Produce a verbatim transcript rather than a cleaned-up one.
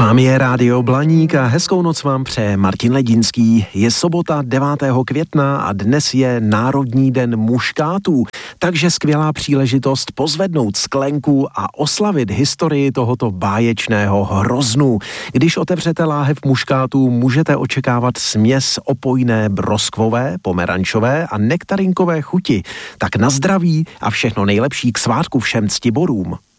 S vámi je Rádio Blaník a hezkou noc vám přeje Martin Ledinský. Je sobota devátého května a dnes je Národní den muškátů, takže skvělá příležitost pozvednout sklenku a oslavit historii tohoto báječného hroznu. Když otevřete láhev muškátů, můžete očekávat směs opojné broskvové, pomerančové a nektarinkové chuti. Tak na zdraví a všechno nejlepší k svátku všem ctiborům.